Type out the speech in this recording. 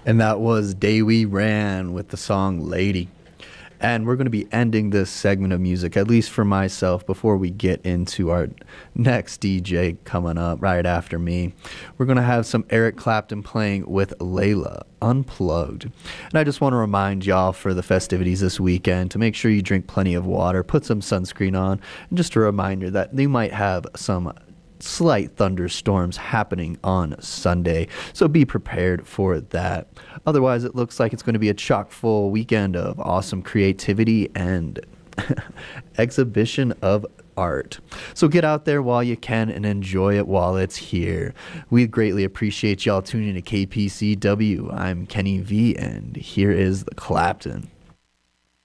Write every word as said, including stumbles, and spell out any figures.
And that was Day We Ran with the song Lady. And we're going to be ending this segment of music, at least for myself, before we get into our next D J coming up right after me. We're going to have some Eric Clapton playing with Layla, Unplugged. And I just want to remind y'all for the festivities this weekend to make sure you drink plenty of water, put some sunscreen on, and just a reminder that they might have some slight thunderstorms happening on Sunday, so be prepared for that. Otherwise, it looks like it's going to be a chock full weekend of awesome creativity and exhibition of art. So get out there while you can and enjoy it while it's here. We greatly appreciate y'all tuning to K P C W. I'm Kenny V, and here is the Clapton.